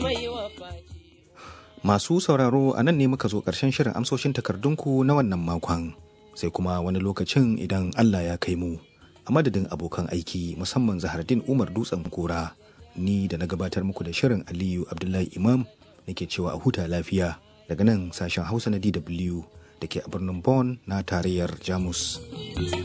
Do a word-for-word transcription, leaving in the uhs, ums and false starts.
Masu sauraro, a nan ne muka zo ƙarshen shirin amsoshin takardunku na wannan makon, sai kuma wani lokacin idan Allah ya kai mu. A madadin abokan aiki musamman Zahardin Umar Dutsen Kura, ni da na gabatar muku da shirin Aliyu Abdullahi Imam nake cewa a huta lafiya daga nan sashen Hausa na D W da ke a birnin Bonn na tarayyar Jamus.